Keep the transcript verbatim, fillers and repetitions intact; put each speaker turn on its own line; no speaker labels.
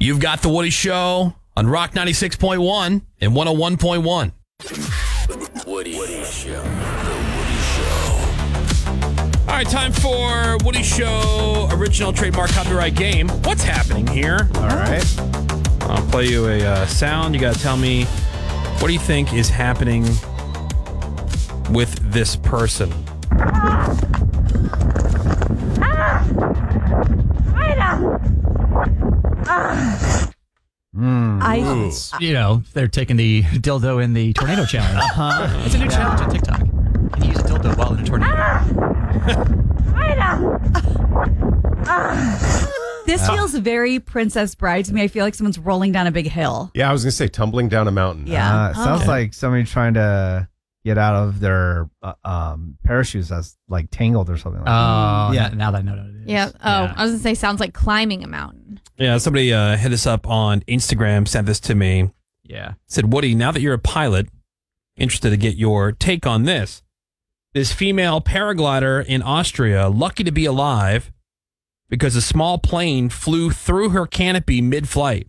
You've got The Woody Show on Rock ninety-six point one and one oh one point one. Woody, Woody Show. The Woody Show. All right, time for Woody Show original trademark copyright game. What's happening here?
All right.
I'll play you a uh, sound. You got to tell me, what do you think is happening with this person?
Mm. I,
you know, they're taking the dildo in the tornado challenge. Uh-huh. It's a new yeah. challenge on TikTok. You can use a dildo while in a tornado.
This feels very Princess Bride to me. I feel like someone's rolling down a big hill.
Yeah, I was going to say tumbling down a mountain.
Yeah.
Uh, sounds
okay.
like somebody trying to get out of their uh, um, parachutes that's like tangled or something like
that. Oh,
yeah.
Now that I know what it is.
Yeah. Oh, yeah. I was going to say, sounds like climbing a mountain.
Yeah, somebody uh, hit us up on Instagram, sent this to me.
Yeah.
Said, Woody, now that you're a pilot, interested to get your take on this. This female paraglider in Austria, lucky to be alive because a small plane flew through her canopy mid-flight.